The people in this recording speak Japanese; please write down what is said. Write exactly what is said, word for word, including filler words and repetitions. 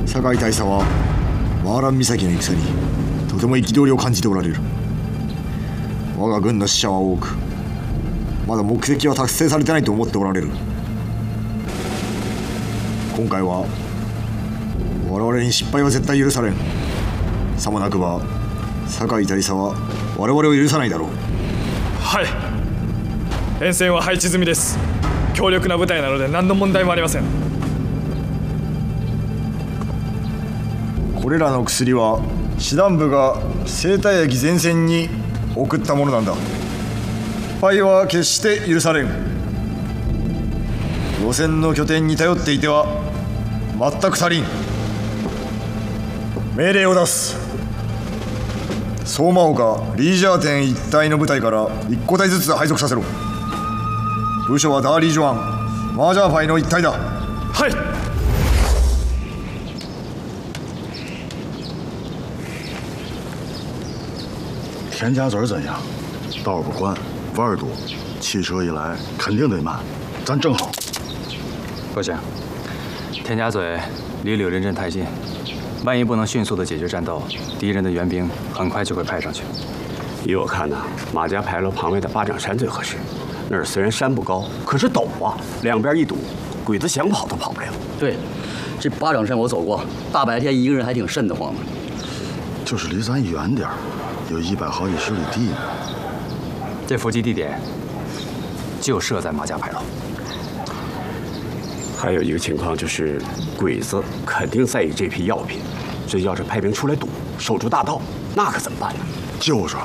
酒井大佐はワーラン岬の戦にとても憤りを感じておられる。我が軍の死者は多く、まだ目的は達成されてないと思っておられる。今回は我々に失敗は絶対許されん。さもなくば酒井大佐は我々を許さないだろう。 はい、沿線は配置済みです。強力な部隊なので何の問題もありません。 これらの薬は師団部が生体液前線に送ったものなんだ。失敗は決して許されん。路線の拠点に頼っていては全く足りん。命令を出す。相馬丘リージャー店一帯の部隊から一個隊ずつ配属させろ。部署はダーリー・ジョアン、マージャーファイの一帯だ。 はい。 田家嘴怎样？道不宽，弯儿多，汽车一来肯定得慢，咱正好。 不行，田家嘴离柳林镇太近，万一不能迅速的解决战斗，敌人的援兵很快就会派上去。 依我看呢，马家牌楼旁边的八掌山最合适。那儿虽然山不高，可是陡啊，两边一堵，鬼子想跑都跑不了。 对，这八掌山我走过，大白天一个人还挺瘆得慌的。 就是离咱远点儿，有一百好几十里地呢。 这伏击地点就设在马家牌楼。 还有一个情况就是，鬼子肯定在意这批药品，这要是派兵出来堵，守住大道，那可怎么办呢？ 就说